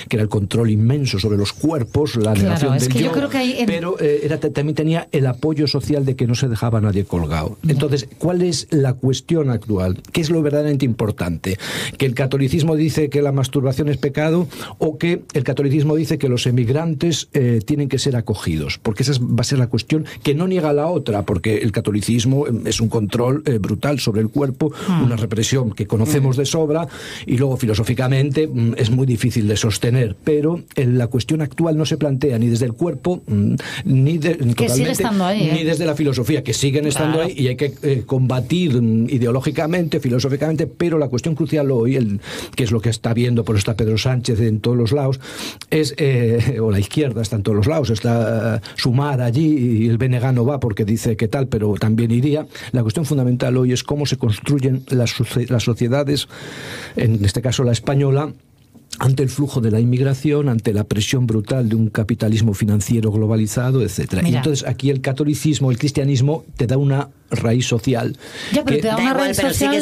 que era el control inmenso sobre los cuerpos, la negación del yo, pero también tenía el apoyo social de que no se dejaba a nadie colgado. Entonces, ¿cuál es la cuestión actual? ¿Qué es lo verdaderamente importante? ¿Que el catolicismo dice que la masturbación es pecado o que el catolicismo dice que los emigrantes tienen que ser acogidos? Porque esa va a ser la cuestión que no niega la otra, porque el catolicismo es un control brutal sobre el cuerpo, una represión que conocemos de sobra y luego filosóficamente es muy difícil de sostener, pero la cuestión actual no se plantea ni desde el cuerpo ni desde la filosofía, que siguen estando ahí y hay que combatir ideológicamente, filosóficamente, pero la cuestión crucial hoy, que es lo que está viendo, por está Pedro Sánchez en todos los lados, es, o la izquierda está en todos los lados, está Sumar allí y el BNG no va porque dice que tal, pero también iría. La cuestión fundamental hoy es cómo se construyen las sociedades, en este caso la española, ante el flujo de la inmigración, ante la presión brutal de un capitalismo financiero globalizado, etcétera. Y entonces aquí el catolicismo, el cristianismo, te da una raíz social. Ya, pero te da una raíz social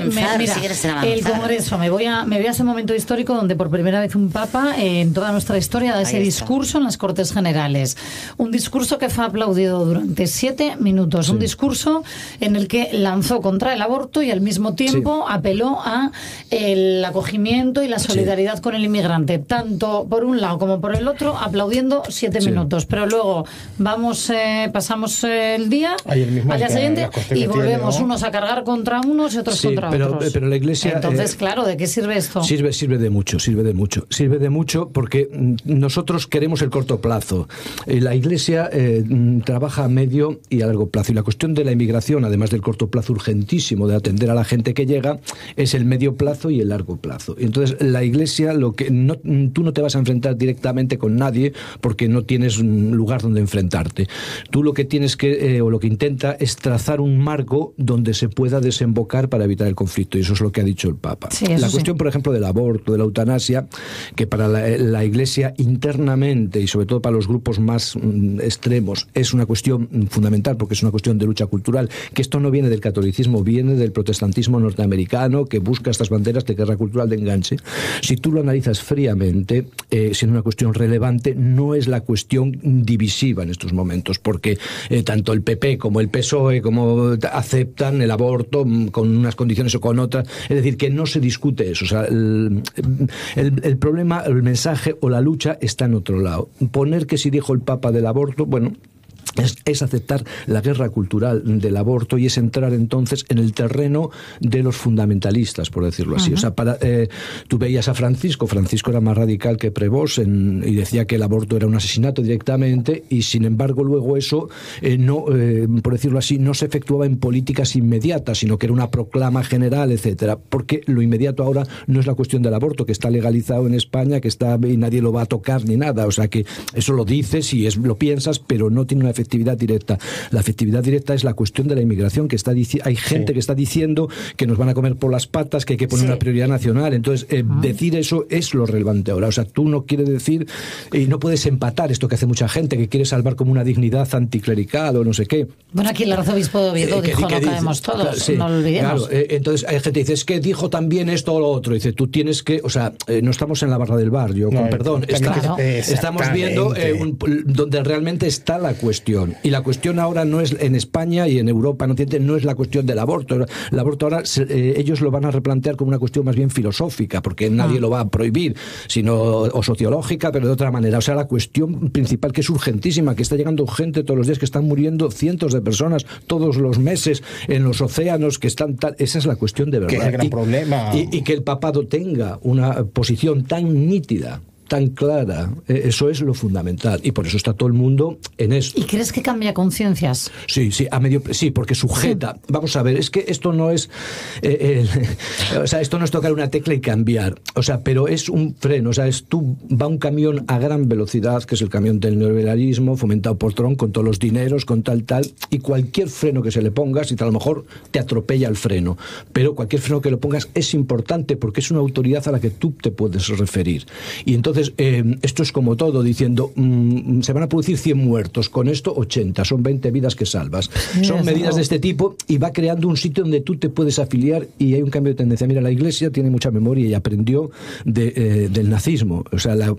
el Congreso, me voy a ese momento histórico donde por primera vez un papa en toda nuestra historia da ese discurso en las Cortes Generales. Un discurso que fue aplaudido durante 7 minutos. Sí. Un discurso en el que lanzó contra el aborto y al mismo tiempo apeló a el acogimiento y la solidaridad con el inmigrante, tanto por un lado como por el otro, aplaudiendo 7 minutos. Pero luego pasamos el día, al día siguiente, y volvemos unos a cargar contra unos y otros contra otros. Pero la Iglesia... Entonces, claro, ¿de qué sirve esto? Sirve de mucho. Sirve de mucho porque nosotros queremos el corto plazo. La Iglesia trabaja a medio y a largo plazo. Y la cuestión de la inmigración, además del corto plazo urgentísimo de atender a la gente que llega, es el medio plazo y el largo plazo. Y entonces, la Iglesia, tú no te vas a enfrentar directamente con nadie porque no tienes un lugar donde enfrentarte. Tú lo que tienes o lo que intenta es trazar un marco donde se pueda desembocar para evitar el conflicto, y eso es lo que ha dicho el Papa. La cuestión, por ejemplo, del aborto, de la eutanasia, que para la Iglesia internamente y sobre todo para los grupos más extremos es una cuestión fundamental porque es una cuestión de lucha cultural, que esto no viene del catolicismo, viene del protestantismo norteamericano que busca estas banderas de guerra cultural de enganche. Si tú lo analizas fríamente, siendo una cuestión relevante, no es la cuestión divisiva en estos momentos, porque tanto el PP como el PSOE como aceptan el aborto con unas condiciones o con otras, es decir, que no se discute eso. O sea, el problema, el mensaje o la lucha está en otro lado. Poner que si dijo el Papa del aborto, bueno, es aceptar la guerra cultural del aborto y es entrar entonces en el terreno de los fundamentalistas, por decirlo así. O sea, tú veías a Francisco era más radical que Prevost y decía que el aborto era un asesinato directamente, y sin embargo luego eso por decirlo así, no se efectuaba en políticas inmediatas, sino que era una proclama general, etcétera, porque lo inmediato ahora no es la cuestión del aborto, que está legalizado en España, y nadie lo va a tocar ni nada. O sea, que eso lo dices y lo piensas, pero no tiene una efectividad directa. La efectividad directa es la cuestión de la inmigración, que hay gente que está diciendo que nos van a comer por las patas, que hay que poner una prioridad nacional. Entonces, decir eso es lo relevante ahora. O sea, tú no quieres decir, y no puedes empatar esto que hace mucha gente, que quiere salvar como una dignidad anticlerical o no sé qué. Bueno, aquí el arzobispo de Oviedo dijo, no caemos todos, no lo olvidemos. Claro, entonces hay gente que dice, es que dijo también esto o lo otro. Dice, tú tienes que, o sea, no estamos en la barra del bar, con perdón. Estamos viendo donde realmente está la cuestión. Y la cuestión ahora no es en España y en Europa, no es la cuestión del aborto. El aborto ahora ellos lo van a replantear como una cuestión más bien filosófica, porque nadie lo va a prohibir, o sociológica, pero de otra manera. O sea, la cuestión principal, que es urgentísima, que está llegando gente todos los días, que están muriendo cientos de personas todos los meses en los océanos, que están esa es la cuestión de verdad. Que es el gran problema. Y que el papado tenga una posición tan nítida, tan clara, eso es lo fundamental, y por eso está todo el mundo en esto. ¿Y crees que cambia conciencias? Sí, porque sujeta. Vamos a ver, es que esto no es o sea, esto no es tocar una tecla y cambiar, o sea, pero es un freno, o sea, va un camión a gran velocidad, que es el camión del neoliberalismo fomentado por Trump, con todos los dineros, con tal, y cualquier freno que se le pongas, y a lo mejor te atropella el freno, pero cualquier freno que le pongas es importante porque es una autoridad a la que tú te puedes referir. Y entonces esto es como todo, diciendo se van a producir 100 muertos, con esto 80, son 20 vidas que salvas. Son medidas de este tipo, y va creando un sitio donde tú te puedes afiliar, y hay un cambio de tendencia. Mira, la Iglesia tiene mucha memoria y aprendió del nazismo. O sea,